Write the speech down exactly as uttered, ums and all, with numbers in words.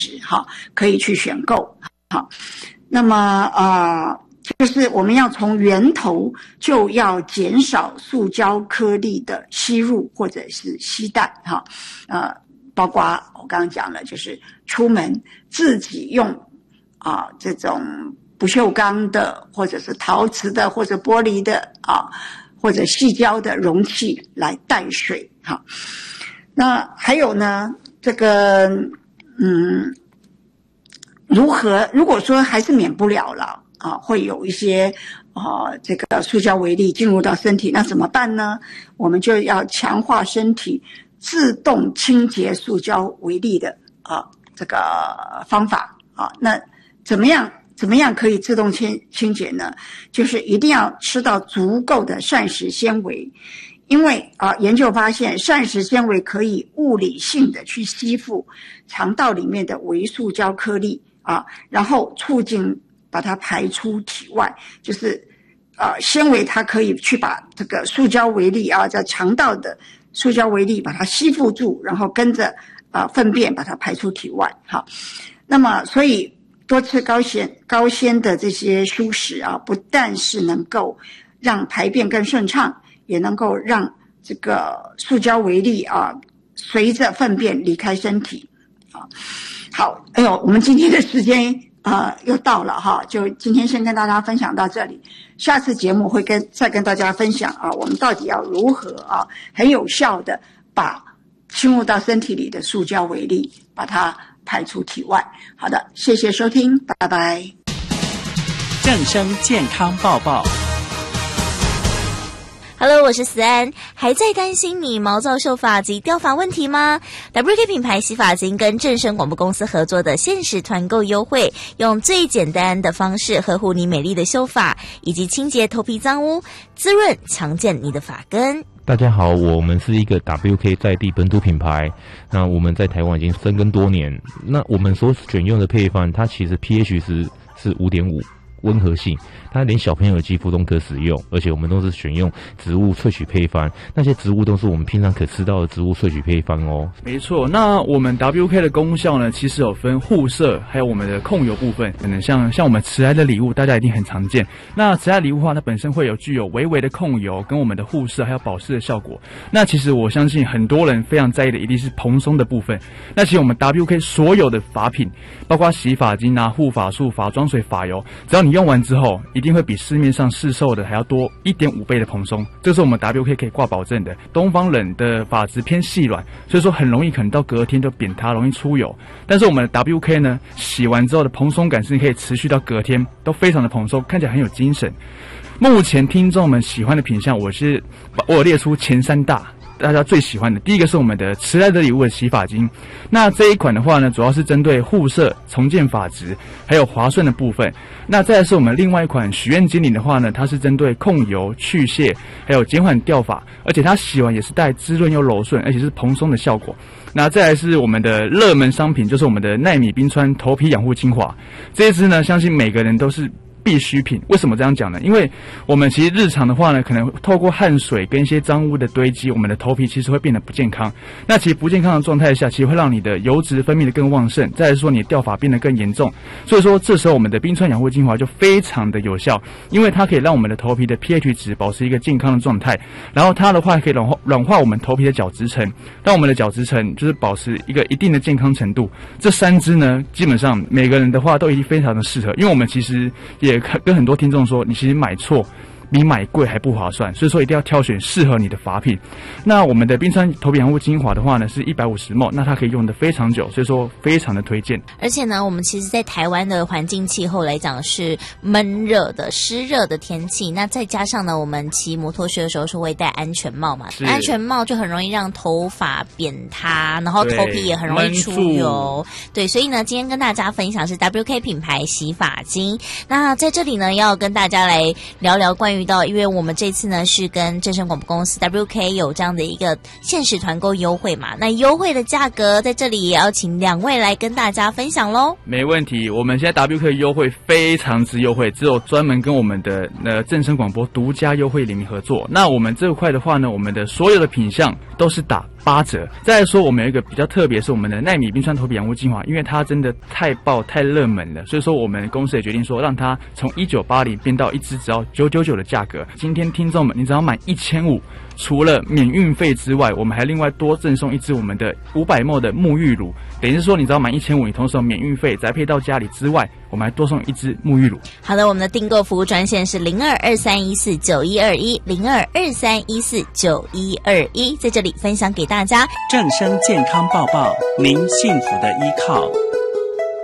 哈，可以去选购。好，那么啊。呃就是我们要从源头就要减少塑胶颗粒的吸入或者是携带哈，呃，包括我刚刚讲了，就是出门自己用啊、呃、这种不锈钢的或者是陶瓷的或者玻璃的啊或者矽胶的容器来带水哈。那还有呢，这个嗯，如何如果说还是免不了了。啊，会有一些啊，这个塑胶微粒进入到身体，那怎么办呢？我们就要强化身体自动清洁塑胶微粒的啊这个方法啊。那怎么样怎么样可以自动清清洁呢？就是一定要吃到足够的膳食纤维，因为啊研究发现膳食纤维可以物理性的去吸附肠道里面的微塑胶颗粒啊，然后促进把它排出体外，就是呃纤维它可以去把这个塑胶微粒啊，在肠道的塑胶微粒把它吸附住，然后跟着啊、呃、粪便把它排出体外。好，那么所以多吃高纤高纤的这些蔬食啊，不但是能够让排便更顺畅，也能够让这个塑胶微粒啊随着粪便离开身体啊。好，哎呦，我们今天的时间呃，又到了哈，就今天先跟大家分享到这里，下次节目会跟再跟大家分享啊，我们到底要如何啊，很有效的把侵入到身体里的塑胶微粒把它排出体外。好的，谢谢收听，拜拜。 正声健康报报。 Hello， 我是思安。还在担心你毛躁秀发及掉发问题吗？ W K 品牌洗发精跟正声广播公司合作的限时团购优惠，用最简单的方式呵护你美丽的秀发，以及清洁头皮脏污，滋润强健你的发根。 大家好，我们是一个 W K 在地本土品牌，那我们在台湾已经深耕多年。那我们所选用的配方，它其实 pH 是是 五点五。温和性，它连小朋友的肌肤都可使用，而且我们都是选用植物萃取配方，那些植物都是我们平常可吃到的植物萃取配方哦。 没错，那我们 W K 的功效呢，其实有分护色，还有我们的控油部分。可能像像我们迟来的礼物，大家一定很常见。那迟来礼物的话，它本身会有具有微微的控油，跟我们的护色还有保湿的效果。那其实我相信很多人非常在意的一定是蓬松的部分。那其实我们 W K 所有的发品，包括洗发精啊、护发素、发妆水、发油，只要你用完之后，一定会比市面上市售的还要多 一点五倍的蓬松，这是我们 W K 可以挂保证的。东方人的发质偏细软，所以说很容易可能到隔天就扁塌，容易出油。但是我们的 W K 呢，洗完之后的蓬松感是可以持续到隔天，都非常的蓬松，看起来很有精神。目前听众们喜欢的品项，我是我有列出前三大。大家最喜欢的第一个是我们的迟来的礼物的洗发精，那这一款的话呢，主要是针对护色、重建发质还有滑顺的部分。那再来是我们另外一款许愿精灵的话呢，它是针对控油、去屑还有减缓掉发，而且它洗完也是带滋润又柔顺，而且是蓬松的效果。那再来是我们的热门商品，就是我们的奈米冰川头皮养护精华，这一支呢，相信每个人都是必需品。为什么这样讲呢？因为我们其实日常的话呢，可能透过汗水跟一些脏污的堆积，我们的头皮其实会变得不健康。那其实不健康的状态下，其实会让你的油脂分泌的更旺盛，再来说你的掉发变得更严重。所以说这时候我们的冰川养护精华就非常的有效，因为它可以让我们的头皮的 pH 值保持一个健康的状态，然后它的话可以软化软化我们头皮的角质层，让我们的角质层就是保持一个一定的健康程度。这三支呢，基本上每个人的话都已经非常的适合，因为我们其实也也跟很多听众说，你其实买错比买贵还不划算，所以说一定要挑选适合你的发品。那我们的冰川头皮养护精华的话呢，是一百五十 毫升，那它可以用得非常久，所以说非常的推荐。 而且呢，我们其实在台湾的环境气候来讲是闷热的、湿热的天气，那再加上呢，我们骑摩托车的时候是会戴安全帽嘛，安全帽就很容易让头发扁塌，然后头皮也很容易出油。对，所以呢，今天跟大家分享是 W K 品牌洗发精。那在这里呢，要跟大家来聊聊关于到，因为我们这次呢是跟正声广播公司 W K 有这样的一个限时团购优惠嘛，那优惠的价格在这里也要请两位来跟大家分享咯。 没问题，我们现在 W K 优惠非常之优惠，只有专门跟我们的呃正声广播独家优惠联名合作。那我们这块的话呢，我们的所有的品项都是打八折。再来说，我们有一个比较特别，是我们的奈米冰川头皮养护精华，因为它真的太爆太热门了，所以说我们公司也决定说，让它从一九八零变到一支只要九九九的价格。今天听众们，你只要满一千五，除了免运费之外，我们还另外多赠送一支我们的五百 ml 的沐浴乳，等于是说你只要满一千五，你同时有免运费宅配到家里之外，我们还多送一支沐浴乳。 好的，我们的订购服务专线是零二二三一四九一二一零二二三一四九一二一，在这里分享给大家正声健康报报，您幸福的依靠。